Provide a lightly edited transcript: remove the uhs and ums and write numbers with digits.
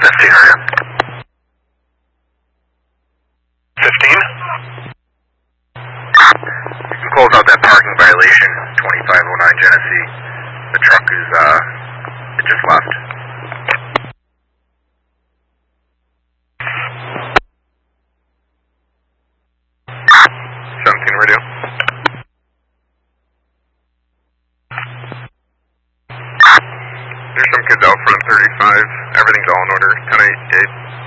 15 area. 15? You can close out that parking violation, 2509 Genesee. The truck is, it just left. 17 radio. There's some kids out front, 35. Everything's all in order. 10-8, Gabe.